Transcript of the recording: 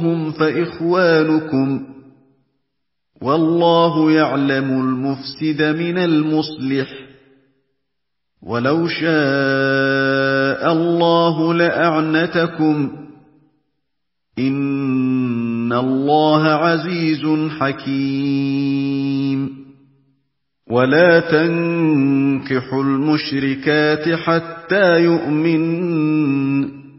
هم فإخوانكم والله يعلم المفسد من المصلح ولو شاء الله لأعنتكم إن الله عزيز حكيم ولا تنكحوا المشركات حتى يؤمنن